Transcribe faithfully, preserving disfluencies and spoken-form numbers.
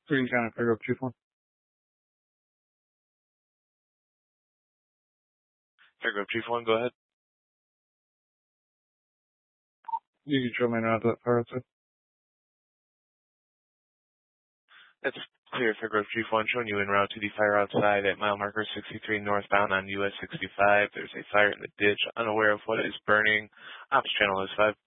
Green County, Fairgrove Chief one. Fairgrove Chief one, go ahead. You can show me around to that far outside. That's clear, Fairgrove Chief one, showing you en route to the fire outside at mile marker sixty-three northbound on U S sixty-five. There's a fire in the ditch, unaware of what is burning. Ops channel is five.